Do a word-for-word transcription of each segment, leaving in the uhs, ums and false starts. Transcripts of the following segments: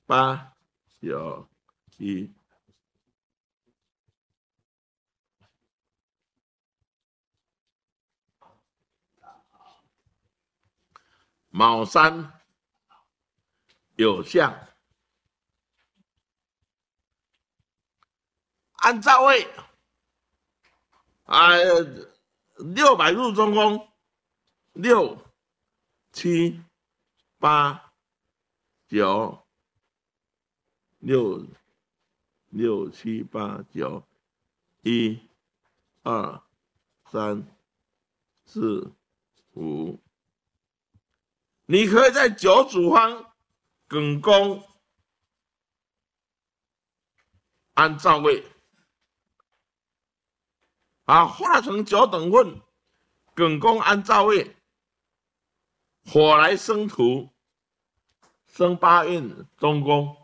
八九一。卯三有相，按照位啊，六百入中宫，六七八九六六七八九，一二三四五。你可以在九主方艮宫按照位啊，化成九等份，艮宫按照位，火来生土，生八运中宫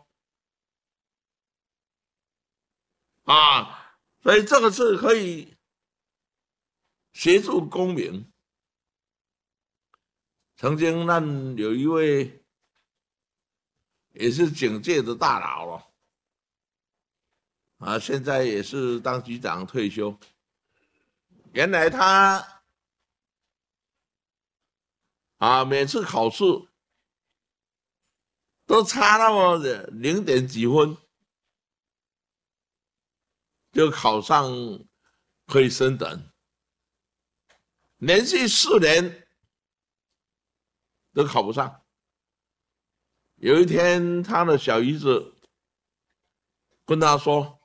啊，所以这个是可以协助功名。曾经那有一位也是警界的大佬了，啊，现在也是当局长退休。原来他啊，每次考试都差那么零点几分，就考上可以升等，连续四年都考不上。有一天，他的小姨子跟他说：“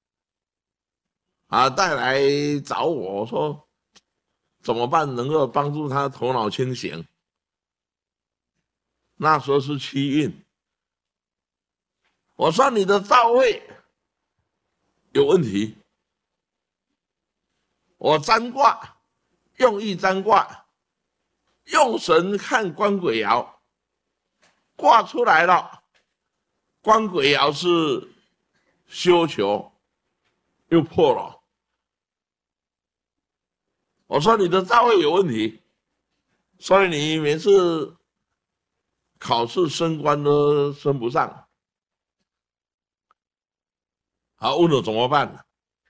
啊，带来找我说怎么办能够帮助他头脑清醒？”那时候是七运，我说你的造位有问题。我占卦，用意占卦，用神看官鬼爻。卦出来了，官鬼爻是休囚，又破了。我说你的造位有问题，所以你每次考试升官都升不上。好，问我怎么办？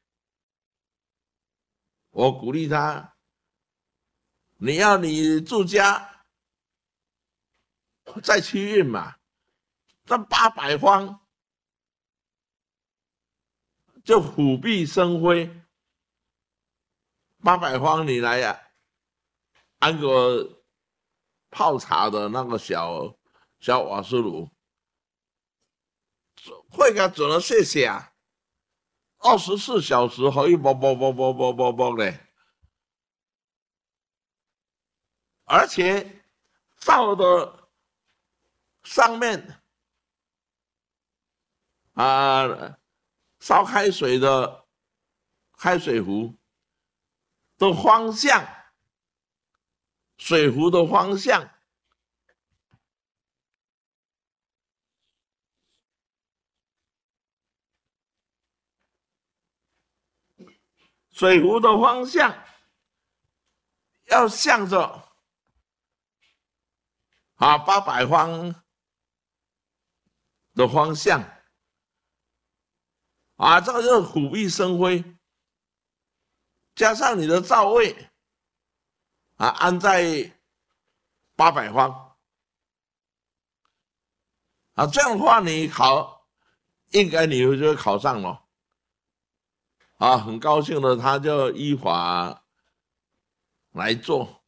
我鼓励他，你要你住家。在七运嘛，这八百方就虎臂生辉。八百方你来呀、啊，安个泡茶的那个小小瓦斯炉，会个准了谢谢啊，二十四小时可以啵啵啵啵啵啵啵的，而且灶的上面啊，烧开水的开水壶的方向，水壶的方向，水壶的方向要向着啊八百方的方向啊，这个就是虎臂生辉，加上你的灶位啊安在八百方啊，这样的话你考应该你就会考上了啊，很高兴的，他就依法来做。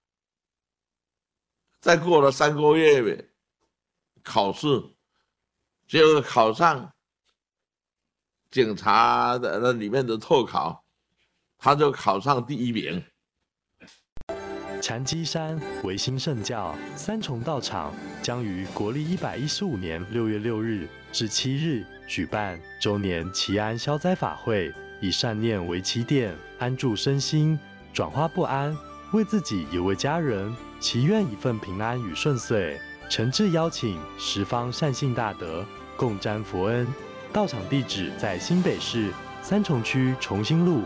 再过了三个月考试，结果考上警察的那里面的特考，他就考上第一名。 禅机山维新圣教三重道场将于国历一百一十五年六月六日至七日举办周年祈安消灾法会，以善念为起点，安住身心，转化不安，为自己也为家人祈愿一份平安与顺遂。诚挚邀请十方善信大德共沾佛恩。道场地址在新北市三重区重新路